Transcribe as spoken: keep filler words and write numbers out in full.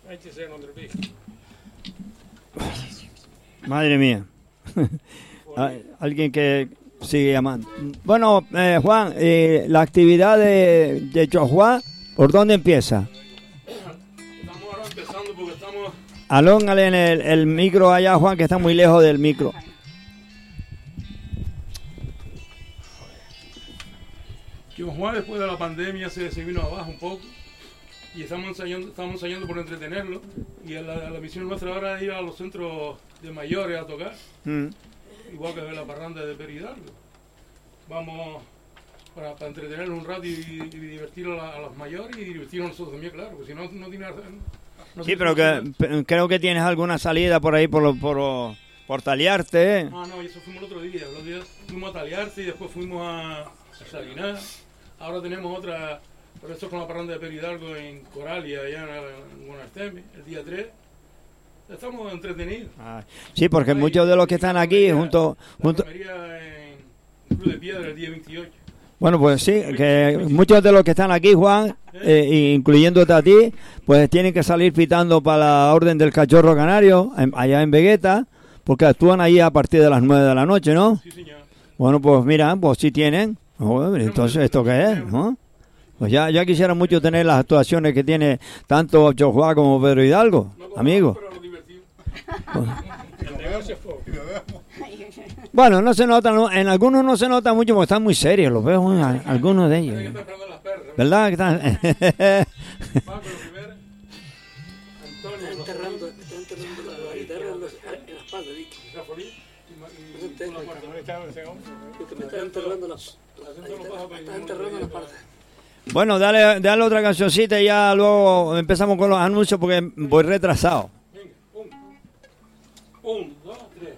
Madre mía. Alguien que sigue llamando. Bueno, eh, Juan, eh, la actividad de, de Chojuá, ¿por dónde empieza? Estamos ahora empezando porque estamos... Alóngale en el, el micro allá, Juan, que está muy lejos del micro. Chojuá después de la pandemia se, se vino abajo un poco y estamos ensayando, estamos ensayando por entretenerlo, y la, la misión nuestra ahora es ir a los centros de mayores a tocar, mm. igual que la parranda de Peridalgo. Vamos para, para entretenerlos un rato y, y divertir a, la, a los mayores y divertirnos nosotros también, claro, porque si no, no tiene... No sí, pero que, p- creo que tienes alguna salida por ahí por, por, por Taliarte, ¿eh? Ah, no, y eso fuimos el otro día. El otro día fuimos a Taliarte y después fuimos a, a Salinar. Ahora tenemos otra, pero esto es con la parranda de Peridalgo en Coralia, allá en, en Guanarteme, el día tres. Estamos entretenidos. Ah, sí, porque ahí, muchos de los que están aquí junto... junto... en el Club de Piedra el día veintiocho. Bueno, pues sí, que muchos de los que están aquí, Juan, eh, incluyéndote a ti, pues tienen que salir pitando para la Orden del Cachorro Canario, en, allá en Vegueta, porque actúan ahí a partir de las nueve de la noche, ¿no? Sí, señor. Bueno, pues mira, pues sí tienen. Joder, entonces, ¿esto qué es? ¿No? Pues ya, ya quisiera mucho tener las actuaciones que tiene tanto Chojuá como Pedro Hidalgo, no, amigo. Pues, bueno, no se nota, no, en algunos no se nota mucho porque están muy serios, los veo en a, algunos de ellos. ¿Verdad? Que están... Está enterrando, está enterrando la guitarra en las patas, porque me está enterrando las, está enterrando las partes. Bueno, dale, dale otra cancioncita y ya luego empezamos con los anuncios porque voy retrasado. Venga, un, un, dos, tres.